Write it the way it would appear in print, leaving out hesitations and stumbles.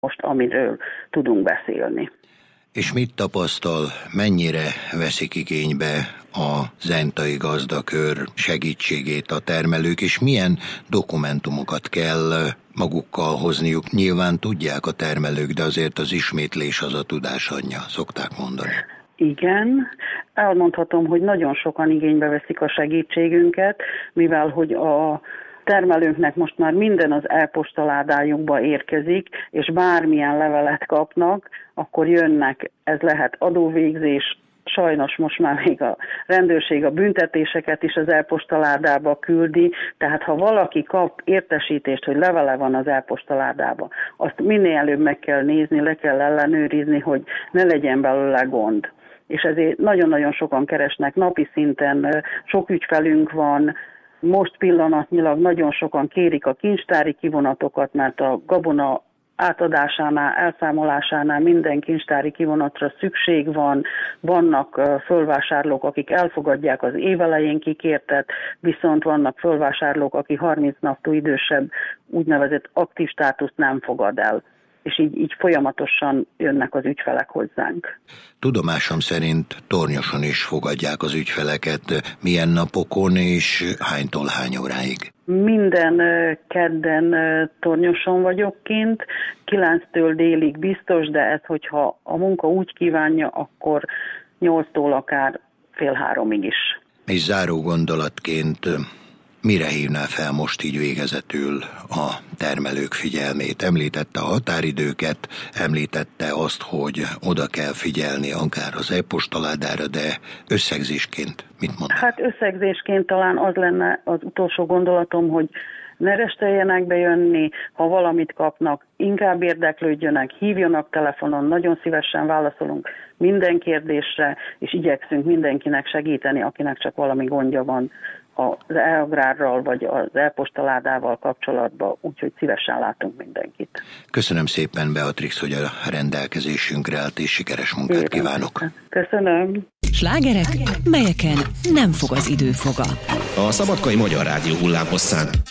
most, amiről tudunk beszélni. És mit tapasztal, mennyire veszik igénybe a zentai gazdakör segítségét a termelők, és milyen dokumentumokat kell magukkal hozniuk? Nyilván tudják a termelők, de azért az ismétlés az a tudás anyja, szokták mondani. Igen, elmondhatom, hogy nagyon sokan igénybe veszik a segítségünket, mivel hogy a termelőknek most már minden az e-postaládájukba érkezik, és bármilyen levelet kapnak, akkor jönnek, ez lehet adóvégzés, sajnos most már még a rendőrség a büntetéseket is az e-postaládába küldi, tehát ha valaki kap értesítést, hogy levele van az e-postaládába, azt minél előbb meg kell nézni, le kell ellenőrizni, hogy ne legyen belőle gond. És ezért nagyon-nagyon sokan keresnek napi szinten, sok ügyfelünk van. Most pillanatnyilag nagyon sokan kérik a kincstári kivonatokat, mert a gabona átadásánál, elszámolásánál minden kincstári kivonatra szükség van. Vannak fölvásárlók, akik elfogadják az évelején kikértet, viszont vannak fölvásárlók, aki 30 naptól idősebb úgynevezett aktív státuszt nem fogad el. És így folyamatosan jönnek az ügyfelek hozzánk. Tudomásom szerint Tornyoson is fogadják az ügyfeleket. Milyen napokon és hánytól hány óráig? Minden kedden Tornyoson vagyok kint, 9-től délig biztos, de ez, hogyha a munka úgy kívánja, akkor 8-tól akár fél 3-ig is. És záró gondolatként mire hívná fel most így végezetül a termelők figyelmét? Említette a határidőket, említette azt, hogy oda kell figyelni akár az e-postaládára, de összegzésként mit mond? Hát összegzésként talán az lenne az utolsó gondolatom, hogy ne resteljenek bejönni, ha valamit kapnak, inkább érdeklődjönek, hívjanak telefonon, nagyon szívesen válaszolunk minden kérdésre, és igyekszünk mindenkinek segíteni, akinek csak valami gondja van az e-agrárral vagy az e-postaládával kapcsolatban, úgyhogy szívesen látunk mindenkit. Köszönöm szépen, Beatrix, hogy a rendelkezésünkre állt, és sikeres munkát kívánok. Köszönöm. Slágerek, melyeken nem fog az idő foga. A Szabadkai Magyar Rádió hullámhosszán